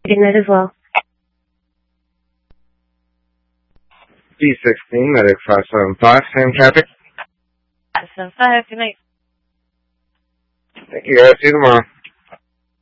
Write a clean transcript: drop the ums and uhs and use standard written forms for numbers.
Good night as well. B16, medic 575, same traffic. 575, good night. Thank you guys, see you tomorrow.